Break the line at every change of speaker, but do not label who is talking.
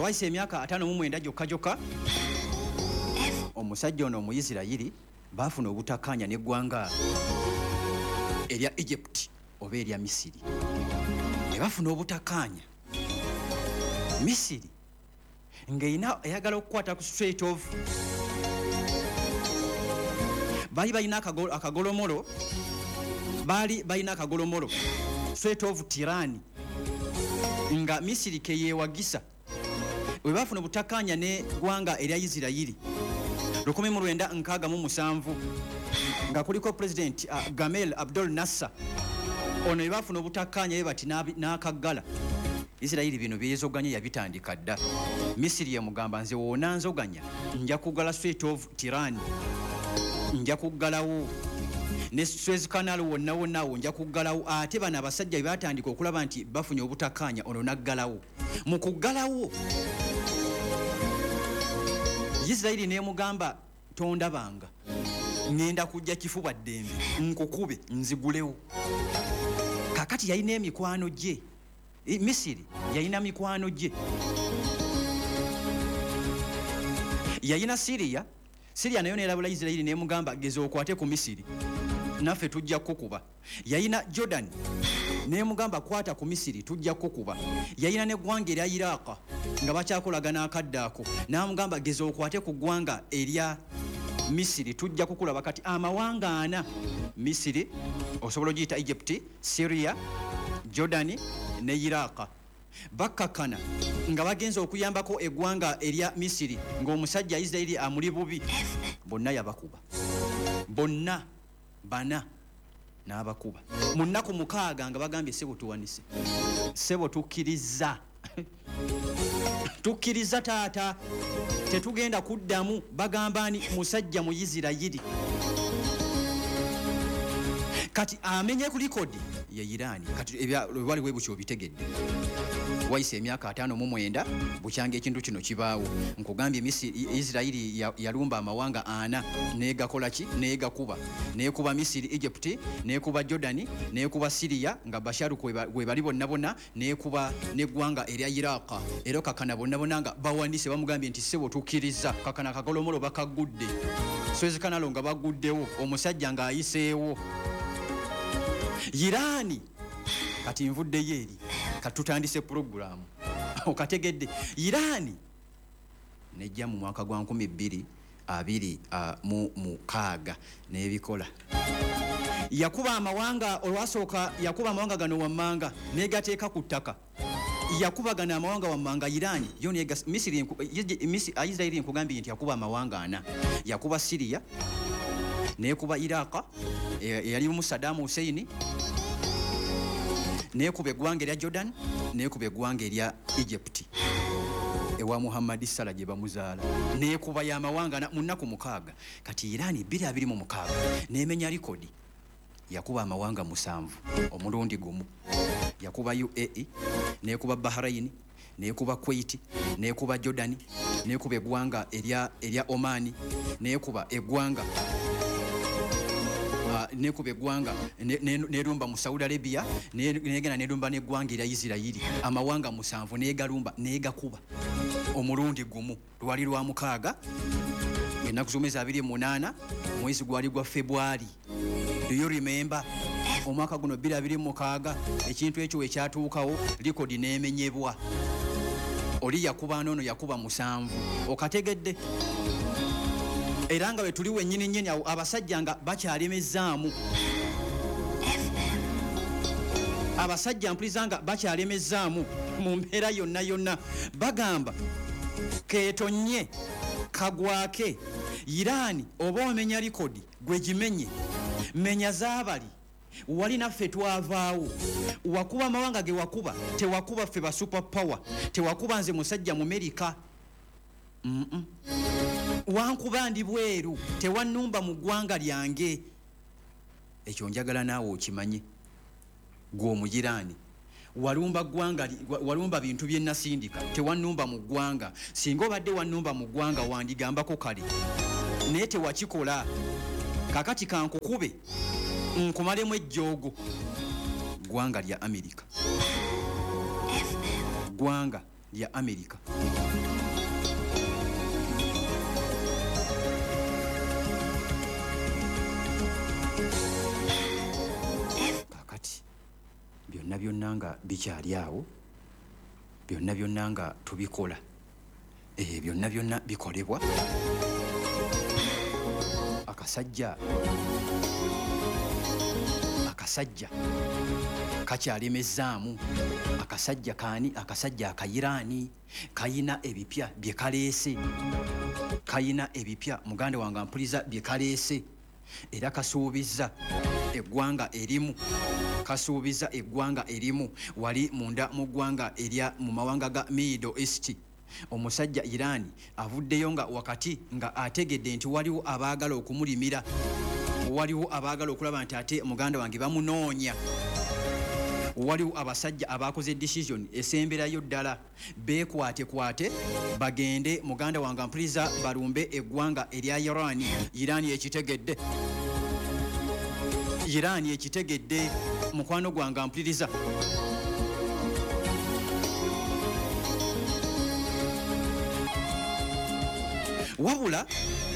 waise emyaka 59 gyokka omusajja ono Omuyisirayiri baafuna obutakkaanya n'eggwanga erya Egypt oba erya Misiri. Ne bafuna obutakkaanya Misiri ng'erina eyagala okukwata ku Strait of baali balina akagolomolo Strait of Tirani nga Misiri ke yeewagisa we bafuna obutakkaanya n'eggwanga erya Isirayiri 1967 nga kuliko President Gamal Abdel Nasser. Ono bafuna obutakkaanya ye bati n'akaggala. Isirayiri bino byezoganya yabitandika dda. Misiri yamugamba nze woona nzoganya nja kuggala Strait of Tirani, nja kuggalawo ne Suez Canal wonna nja kuggalawo. Ate bano abasajja bye batandika okulaba nti bafunye obutakkaanya ono naggalawo. Mu kuggalawo Isirayiri n'emugamba tondabanga ngenda kujja kifuba ddembe nkukube nzigulewo. Kakati yalina emikwano gye. Misiri yalina mikwano gye. Yalina Syria nayo neerabula Isirayiri n'emugamba geza okwate ku Misiri naffe tujja kukuba. Yalina Jordan n'emugamba kwata ku Misiri tujja kukuba. Yalina n'eggwanga erya Iraq nga bakyakolagana akadde ako n'amugamba geza okwate ku ggwanga erya Misiri tujja kukulaba. Kati amawanga ana Misiri osobola ogiyita Egypt, Syria, Jordan ne Iraq bakkakana nga bagenza okuyambako eggwanga erya Misiri ng'omusajja Isirayiri amuli bubi. Bonna yabakuba, bonna bana n'abakuba mu nnaku 6 nga bagambye sebo tuwanise, sebo tukkiriza tukkiriza taata tetugenda kuddamu. Bagambani musajja mu Isirayiri kati amenye ku likodi ye Irani. Kati wali webukyo bitegedde waise emyaka 59 bukyanga ekintu kino kibaawo. Nkugambye Isirayiri yalumba amawanga ana negakola ki negakuba. Nekuba Misiri, Egypt, nekuba Jordan, nekuba Syria nga Bashar kwe bali bonna nekuba neggwanga erya Iraq. Ero kakana bonna nga bawanise bamugambye nti sebo tukkiriza. Kakana kagolomolo bakagudde, Suez Canal nga baguddewo, omusajja nga ayiseewo. Irani kati nvudde yeri katutandise program okategedde. Irani nejja mu mwaka gwa 2026 n'ebikola. Yakuba amawanga olwasooka, yakuba amawanga gano wammanga negateeka ku ttaka. Yakubagana amawanga wammanga Irani yo nega Misiri Isirayiri nkugambye nti yakuba amawanga ana. Yakuba Syria nekuba Iraq yali mu Saddam Hussein, nekuba eggwanga erya Jordan, nekuba eggwanga erya Egypt ewa Muhammad Salah gye bamuzaala. Nekuba y'amawanga mu nnaku 6. Kati Irani 2026 n'emenya likodi. Yakuba amawanga 7 omulundi gumu. Yakuba UAE, nekuba Bahrain, nekuba Kuwait, nekuba Jordan, nekuba eggwanga erya Oman, nekuba eggwanga nekuba eggwanga nerumba mu Saudi Arabia, negenda nerumba n'eggwanga erya Isirayiri. Amawanga 7 negalumba negakuba omulundi gumu. Lwali lwa 6 ennaku z'omwezi 28 mwezi gwali gwa February. Do you remember? Omwaka guno 2026 ekintu ekyo ekyatuukawo likodi n'emenyebwa. Oli yakuba nono yakuba 7 okategedde. Era nga we tuli wennyini awo abasajja nga bakyalemezaamu. Abasajja mpulizanga bakyalemezaamu mu mbeera yonna bagamba keetonye kagwake. Irani oba omenya likodi gwe gimenye, menya zaabali. Wali naffe twavaawo. Wakuba amawanga ge wakuba tewakuba ffe ba super power, tewakuba nze musajja mu America. Wankuba ndi bweru tewannumba mu ggwanga lyange. Ekyo njagala naawe okimanye gw'omuyirani. Walumba bintu bye nasindika tewannumba mu ggwanga. Singa obadde wannumba mu ggwanga wandigambako kale naye tewakikola. Kakati kankukube nkumalemu ejjoogo. Ggwanga lya America, ggwanga lya Amerika. Kakati byonna nga bikyali awo, byonna nga tubikola, byonna bikolebwa, akasajja kakyalemezaamu. Akasajja kaani? Akasajja akayiraani, kayina ebipya bye kaleese, kayina ebipya muganda wange ampuliza bye kaleese, era kasuubizza eggwanga erimu, kasuubizza eggwanga erimu wali munda mu ggwanga erya mu mawanga ga Middle East. Omusajja Iran avuddeyo nga wakati nga ategedde nti waliwo abaagala okumulimira, waliwo abaagala okulaba nti ate muganda wange bamunoonya, waliwo abasajja abakoze decision esemberayo ddala beekwatekwate bagende muganda wange ampuliza balumbe eggwanga erya Iran. Iran ekitegedde, Iran ekitegedde mukwano gwange ampuliriza. Wabula